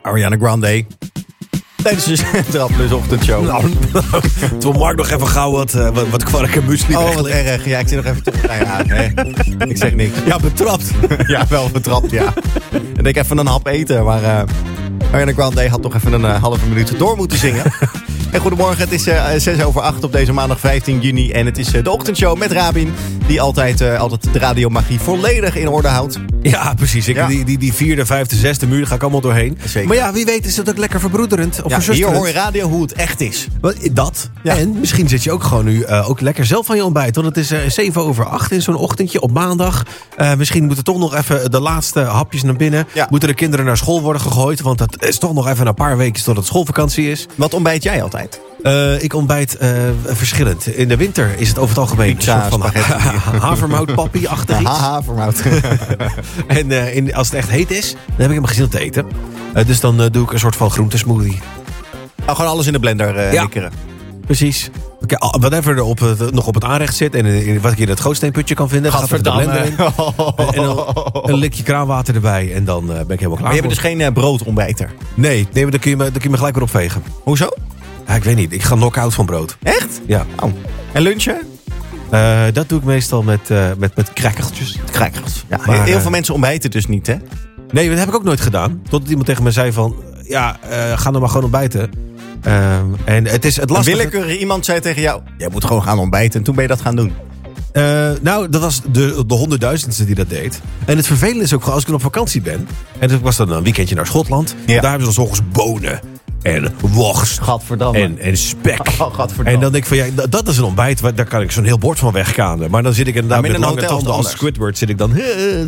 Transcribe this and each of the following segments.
Ariana Grande. Tijdens de Centraal Plus ochtendshow. Nou, toen Mark nog even gauw wat kwark en muesli Oh, wat weglegde. erg. Ja, ik zit nog even terug. Nou ja, nee. Ik zeg niks. Ja, betrapt. Ja, wel betrapt, ja. En ik even een hap eten, maar Ariana Grande had toch even een halve minuut door moeten zingen. En goedemorgen, het is 6:06 op deze maandag 15 juni. En het is de ochtendshow met Rabin, die altijd de radiomagie volledig in orde houdt. Ja, precies. Die 4e, 5e, 6e muur, daar ga ik allemaal doorheen. Zeker. Maar ja, wie weet is dat ook lekker verbroederend. Of Ja, hier verzusterend. hoor je radio hoe het echt is. Dat. Ja. En misschien zit je ook gewoon nu ook lekker zelf van je ontbijt. Want het is 7:08 in zo'n ochtendje op maandag. Misschien moeten toch nog even de laatste hapjes naar binnen. Ja. Moeten de kinderen naar school worden gegooid. Want dat is toch nog even een paar weken tot het schoolvakantie is. Wat ontbijt jij altijd? Ik ontbijt verschillend. In de winter is het over het algemeen Pizza, een soort van spaghetti. havermoutpappie-achtig iets. Haha, vermoud. En als het echt heet is, dan heb ik helemaal geen zin om te eten. Dus dan doe ik een soort van groentesmoothie. Nou, gewoon alles in de blender likkeren. Precies. Whatever er nog op het aanrecht zit en wat ik in het gootsteenputje kan vinden, gaat er de blender in. En dan een likje kraanwater erbij en dan ben ik helemaal klaar. Maar je bent dus geen broodontbijter? Nee, maar dan kun je me gelijk weer opvegen. Hoezo? Ja, ik weet niet, ik ga knock-out van brood. Echt? Ja. Oh. En lunchen? Dat doe ik meestal met crackertjes. Crackers. Ja, Maar, heel veel mensen ontbijten dus niet, hè? Nee, dat heb ik ook nooit gedaan. Totdat iemand tegen me zei van, ga dan maar gewoon ontbijten. En het is het Een lastige. willekeurig iemand zei tegen jou, jij moet gewoon gaan ontbijten. En toen ben je dat gaan doen. Nou, dat was de 100.000ste die dat deed. En het vervelende is ook gewoon, als ik dan op vakantie ben. En ik was dan een weekendje naar Schotland. Ja. Daar hebben ze dan 's ochtends bonen. En worst. Gadverdamme. En spek. Oh, gadverdamme. En dan denk ik van, ja, dat is een ontbijt. Daar kan ik zo'n heel bord van wegkanen. Maar dan zit ik inderdaad Maar met in een lange hotel is tanden het als anders. Squidward. Zit ik dan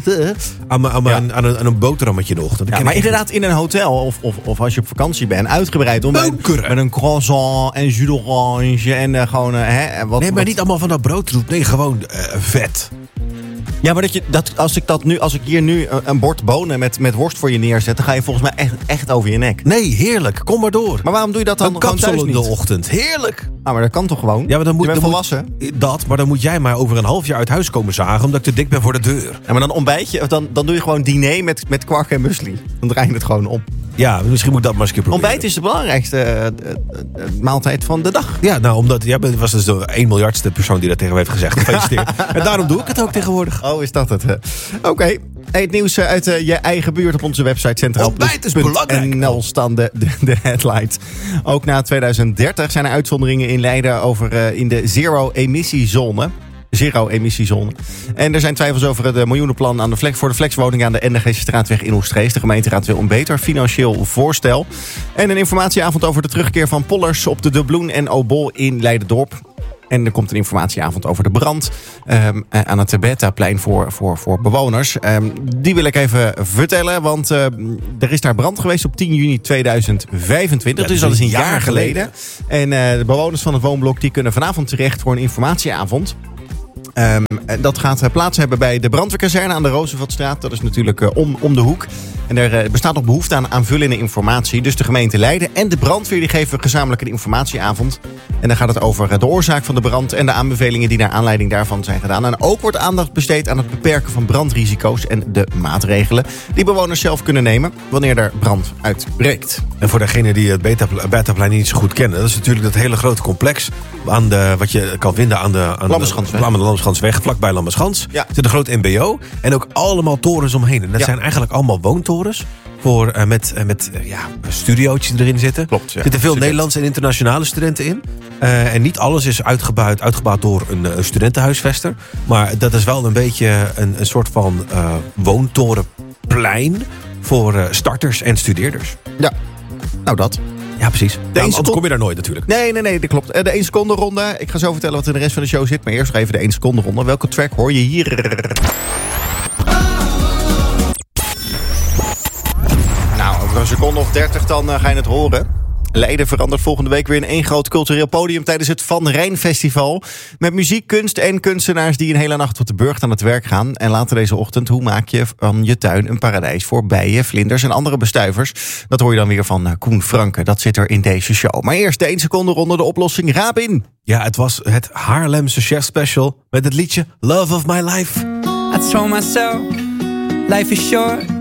aan een boterhammetje in de ochtend. Ja, maar inderdaad in een hotel of als je op vakantie bent, uitgebreid ontbijt Bunkeren. met een croissant en jus d'orange en gewoon Nee, maar niet allemaal van dat brood doet. Nee, gewoon vet. Ja, maar als ik hier nu een bord bonen met worst voor je neerzet, dan ga je volgens mij echt over je nek. Nee, heerlijk. Kom maar door. Maar waarom doe je dat dan Een gewoon thuis kapsel in de niet? ochtend. Heerlijk. Ah, maar dat kan toch gewoon? Ja, maar dan moet je bent dan volwassen. Maar dan moet jij maar over een half jaar uit huis komen zagen, omdat ik te dik ben voor de deur. Ja, maar dan ontbijt je, of dan doe je gewoon diner met kwark en muesli. Dan draai je het gewoon om. Ja, misschien moet ik dat maar eens een keer proberen. Ontbijt is de belangrijkste maaltijd van de dag. Ja, nou, omdat jij was dus de 1 miljardste persoon die dat tegen me heeft gezegd. Gefeliciteerd. En daarom doe ik het ook tegenwoordig. Oh, is dat het? Oké. Hey, het nieuws uit je eigen buurt op onze website Ontbijt is belangrijk. centraalplus.nl staan de headlines. Ook na 2030 zijn er uitzonderingen in Leiden over in de zero-emissiezone. Zero-emissiezone. En er zijn twijfels over het miljoenenplan voor de flexwoning aan de Endergeese straatweg in Oegstrees. De gemeenteraad wil een beter financieel voorstel. En een informatieavond over de terugkeer van pollers op de Doubloen en Obol in Leiderdorp. En er komt een informatieavond over de brand aan het Betaplein voor bewoners. Die wil ik even vertellen, want er is daar brand geweest op 10 juni 2025. Ja, dus dat is een jaar geleden. En de bewoners van het woonblok die kunnen vanavond terecht voor een informatieavond. Dat gaat plaats hebben bij de brandweerkazerne aan de Rooseveltstraat. Dat is natuurlijk om de hoek. En er bestaat nog behoefte aan aanvullende informatie. Dus de gemeente Leiden en de brandweer die geven gezamenlijk een informatieavond. En dan gaat het over de oorzaak van de brand en de aanbevelingen die naar aanleiding daarvan zijn gedaan. En ook wordt aandacht besteed aan het beperken van brandrisico's en de maatregelen die bewoners zelf kunnen nemen wanneer er brand uitbreekt. En voor degenen die het Betaplein niet zo goed kennen, dat is natuurlijk dat hele grote complex wat je kan vinden aan de Lammerschansweg, vlakbij Lammerschans. Ja. Er zit een groot mbo en ook allemaal torens omheen. En dat zijn eigenlijk allemaal woontorens. Met studiootjes die erin zitten. Klopt, ja. Er zitten veel Student. Nederlandse en internationale studenten in. En niet alles is uitgebouwd door een studentenhuisvester. Maar dat is wel een beetje een soort van woontorenplein voor starters en studeerders. Ja, nou dat. Ja, precies. Anders seconde- kom je daar nooit natuurlijk. Nee, dat klopt. De 1 seconde ronde. Ik ga zo vertellen wat in de rest van de show zit. Maar eerst nog even de 1 seconde ronde. Welke track hoor je hier? Nou, over een seconde of 30 dan ga je het horen. Leiden verandert volgende week weer in één groot cultureel podium tijdens het Van Rijn Festival. Met muziek, kunst en kunstenaars die een hele nacht op de burcht aan het werk gaan. En later deze ochtend, hoe maak je van je tuin een paradijs voor bijen, vlinders en andere bestuivers? Dat hoor je dan weer van Koen Franke. Dat zit er in deze show. Maar eerst de 1 seconde ronde, de oplossing. Rabin. Ja, het was het Haarlemse chef special met het liedje Love of My Life. I told myself, life is short,